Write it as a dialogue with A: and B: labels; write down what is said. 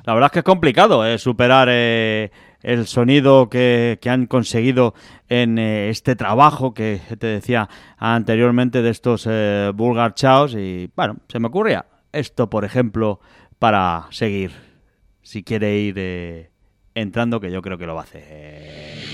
A: La verdad es que es complicado superar el sonido que han conseguido en este trabajo que te decía anteriormente de estos Bulgar Chaos. Y bueno, se me ocurría esto, por ejemplo, para seguir, si quiere ir entrando, que yo creo que lo va a hacer.